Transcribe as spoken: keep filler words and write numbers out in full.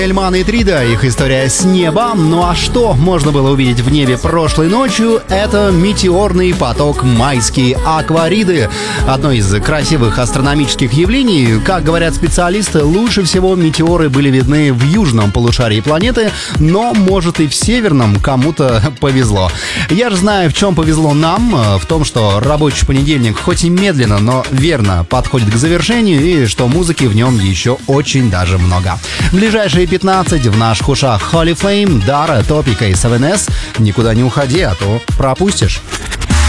Эльман и Трида, их история с неба. Ну а что можно было увидеть в небе прошлой ночью? Это метеорный поток майские аквариды. Одно из красивых астрономических явлений. Как говорят специалисты, лучше всего метеоры были видны в южном полушарии планеты, но, может, и в северном кому-то повезло. Я же знаю, в чем повезло нам. В том, что рабочий понедельник хоть и медленно, но верно подходит к завершению, и что музыки в нем еще очень даже много. Ближайшие пятнадцать в наших ушах Holy Flame, Dara, Топика и севен эс. Никуда не уходи, а то пропустишь.